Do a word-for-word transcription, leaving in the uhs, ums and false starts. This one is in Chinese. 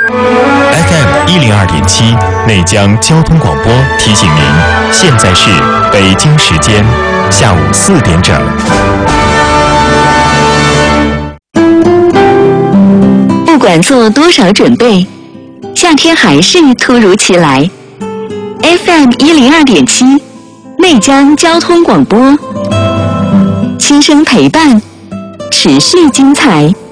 F M 一零二点七内江交通广播提醒您，现在是北京时间下午四点整。 不管做多少准备，夏天还是突如其来。F M 一零二点七内江交通广播，轻声陪伴，持续精彩。